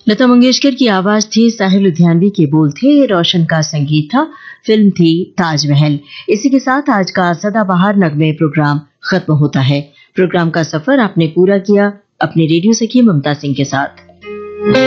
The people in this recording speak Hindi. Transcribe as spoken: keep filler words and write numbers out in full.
लता मंगेशकर की आवाज थी, साहिर लुधियानवी के बोल थे, रोशन का संगीत था, फिल्म थी ताजमहल। इसी के साथ आज का सदाबहार नगमे प्रोग्राम खत्म होता है। प्रोग्राम का सफर आपने पूरा किया अपने रेडियो सखी ममता सिंह के साथ।